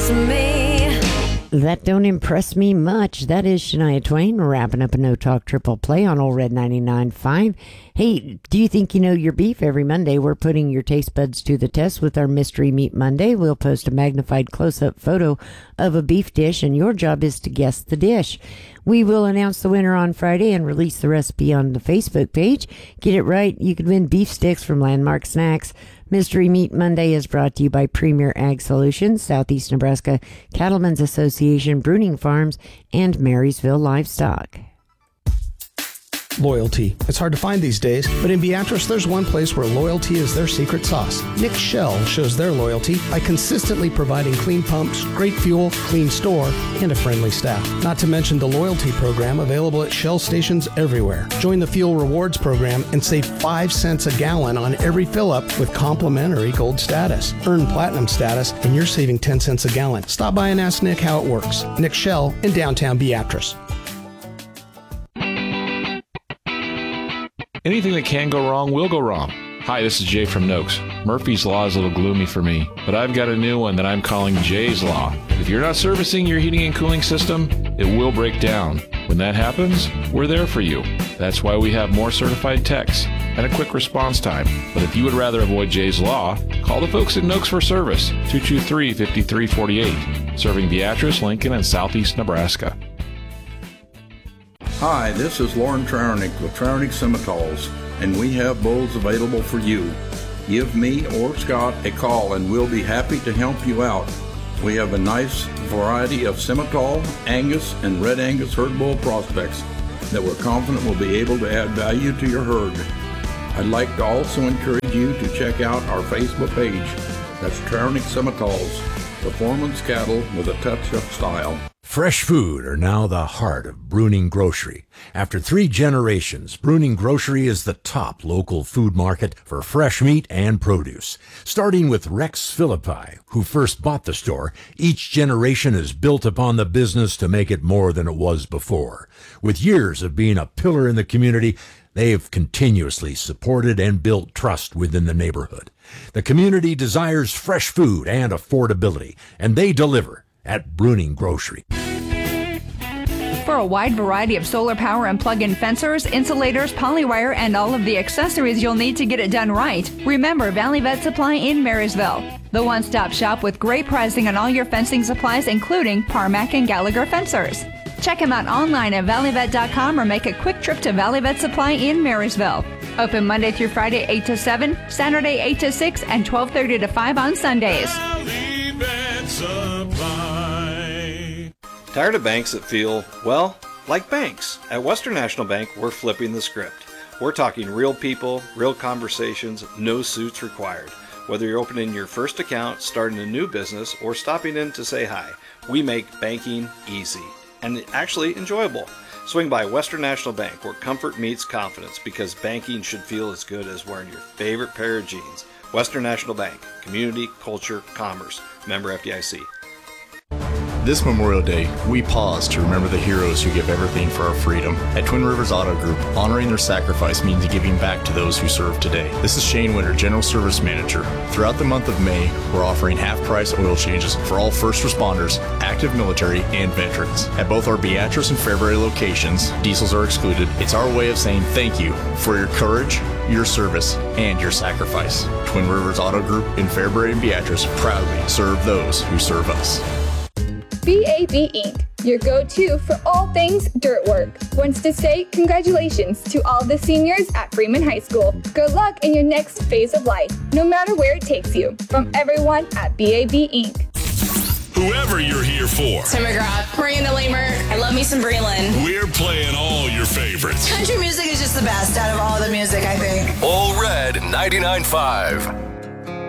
me. That don't impress me much. That is Shania Twain wrapping up a No Talk Triple Play on Old Red 99.5. Hey, do you think you know your beef? Every Monday, we're putting your taste buds to the test with our Mystery Meat Monday. We'll post a magnified close-up photo of a beef dish, and your job is to guess the dish. We will announce the winner on Friday and release the recipe on the Facebook page. Get it right, you could win beef sticks from Landmark Snacks. Mystery Meat Monday is brought to you by Premier Ag Solutions, Southeast Nebraska Cattlemen's Association, Bruning Farms, and Marysville Livestock. Loyalty. It's hard to find these days, but in Beatrice, there's one place where loyalty is their secret sauce. Nick Shell shows their loyalty by consistently providing clean pumps, great fuel, clean store, and a friendly staff. Not to mention the loyalty program available at Shell stations everywhere. Join the Fuel Rewards program and save 5 cents a gallon on every fill-up with complimentary gold status. Earn platinum status, and you're saving 10 cents a gallon. Stop by and ask Nick how it works. Nick Shell in downtown Beatrice. Anything that can go wrong will go wrong. Hi, this is Jay from Noakes. Murphy's Law is a little gloomy for me, but I've got a new one that I'm calling Jay's Law. If you're not servicing your heating and cooling system, it will break down. When that happens, we're there for you. That's why we have more certified techs and a quick response time. But if you would rather avoid Jay's Law, call the folks at Noakes for service, 223-5348, serving Beatrice, Lincoln, and Southeast Nebraska. Hi, this is Lauren Trauernick with Trauernick Scimitars, and we have bulls available for you. Give me or Scott a call and we'll be happy to help you out. We have a nice variety of Scimitar, Angus, and Red Angus herd bull prospects that we're confident will be able to add value to your herd. I'd like to also encourage you to check out our Facebook page. That's Trauernick Scimitars, performance cattle with a touch of style. Fresh food are now the heart of Bruning Grocery. After 3 generations, Bruning Grocery is the top local food market for fresh meat and produce. Starting with Rex Philippi, who first bought the store, each generation has built upon the business to make it more than it was before. With years of being a pillar in the community, they have continuously supported and built trust within the neighborhood. The community desires fresh food and affordability, and they deliver at Bruning Grocery. For a wide variety of solar power and plug-in fencers, insulators, polywire, and all of the accessories you'll need to get it done right, remember Valley Vet Supply in Marysville. The one-stop shop with great pricing on all your fencing supplies, including Parmac and Gallagher fencers. Check them out online at valleyvet.com or make a quick trip to Valley Vet Supply in Marysville. Open Monday through Friday 8 to 7, Saturday 8 to 6, and 12:30 to 5 on Sundays. Valley Vet Supply. Tired of banks that feel, well, like banks? At Western National Bank, we're flipping the script. We're talking real people, real conversations, no suits required. Whether you're opening your first account, starting a new business, or stopping in to say hi, we make banking easy and actually enjoyable. Swing by Western National Bank, where comfort meets confidence, because banking should feel as good as wearing your favorite pair of jeans. Western National Bank, community, culture, commerce. Member FDIC. This Memorial Day, we pause to remember the heroes who give everything for our freedom. At Twin Rivers Auto Group, honoring their sacrifice means giving back to those who serve today. This is Shane Winter, General Service Manager. Throughout the month of May, we're offering half-price oil changes for all first responders, active military, and veterans. At both our Beatrice and Fairbury locations, diesels are excluded. It's our way of saying thank you for your courage, your service, and your sacrifice. Twin Rivers Auto Group in Fairbury and Beatrice proudly serve those who serve us. BAB Inc., your go-to for all things dirt work, wants to say congratulations to all the seniors at Freeman High School. Good luck in your next phase of life, no matter where it takes you. From everyone at BAB Inc. Whoever you're here for. Tim McGrath, Miranda Lamer, I love me some Breland. We're playing all your favorites. Country music is just the best out of all the music, I think. All Red 99.5.